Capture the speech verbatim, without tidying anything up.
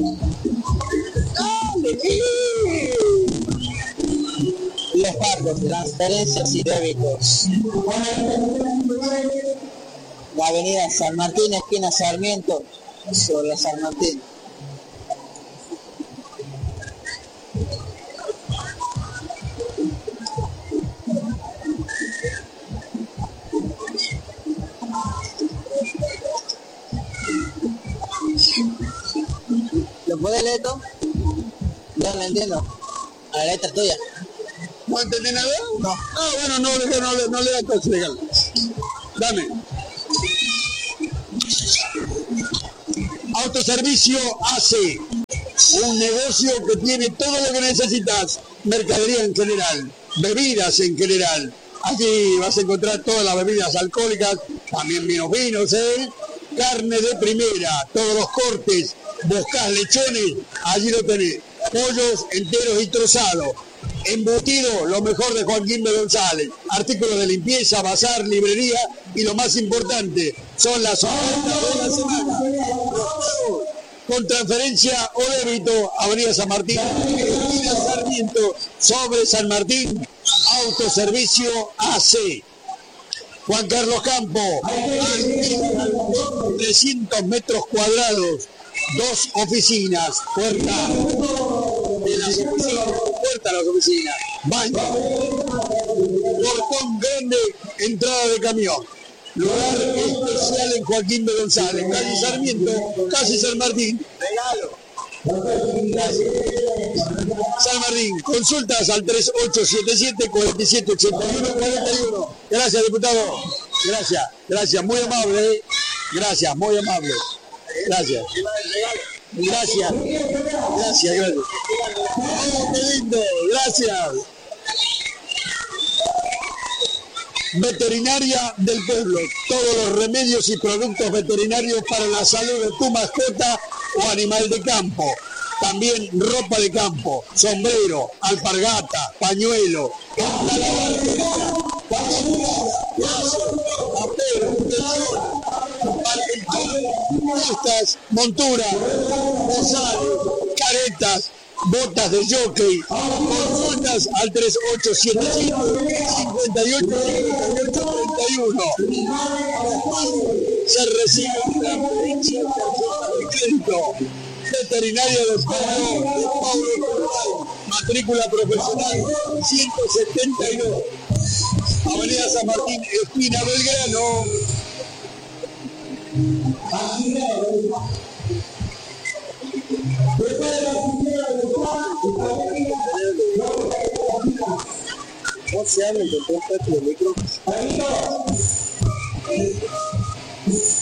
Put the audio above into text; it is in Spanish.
Los pagos, transferencias y débitos. La avenida San Martín, esquina Sarmiento, sobre San Martín. ¿Lo podés leer esto? No lo entiendo. La letra es tuya. ¿No entendés nada? No. Ah, bueno, no, no, no, no le da cosa legal. Dame. Autoservicio A C, un negocio que tiene todo lo que necesitas, mercadería en general, bebidas en general. Aquí vas a encontrar todas las bebidas alcohólicas, también vinos vinos, ¿eh? Carne de primera, todos los cortes, buscás lechones, allí lo tenés. Pollos enteros y trozados. Embutido, lo mejor de Joaquín B. González. Artículos de limpieza, bazar, librería y lo más importante, son las ofertas de la semana. Con transferencia o débito, Avenida San Martín, esquina Sarmiento, sobre San Martín, Autoservicio A C. Juan Carlos Campo, trescientos metros cuadrados, dos oficinas, puerta de las oficinas, puerta a las oficinas, baño, portón grande, entrada de camión. Lugar especial en Joaquín B. González, calle Sarmiento, casi San Martín. Regalo. Gracias. San Martín, consultas al tres ocho siete siete, cuatro siete ocho uno, cuarenta y uno. Gracias, diputado. Gracias, gracias, muy amable. ¿eh? Gracias, muy amable. Gracias. Gracias. Gracias, gracias. Oh, qué lindo, gracias. Veterinaria del Pueblo, todos los remedios y productos veterinarios para la salud de tu mascota o animal de campo. También ropa de campo, sombrero, alpargata, pañuelo, montura, bozales, caretas, botas de jockey. Consultas al tres ocho siete siete, cinco ocho, cincuenta y ocho, treinta y uno. Se recibe transferencia de crédito. Veterinaria del Pueblo, matrícula profesional ciento setenta y dos. Avenida San Martín, esquina Belgrano. ¿Cómo se habla el control de micro?